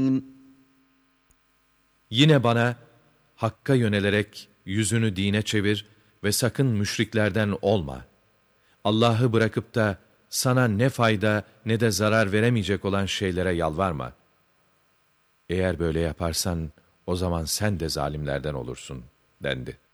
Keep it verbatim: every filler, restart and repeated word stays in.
Yine bana, Hakk'a yönelerek yüzünü dine çevir ve sakın müşriklerden olma. Allah'ı bırakıp da sana ne fayda ne de zarar veremeyecek olan şeylere yalvarma. Eğer böyle yaparsan, o zaman sen de zalimlerden olursun, dendi.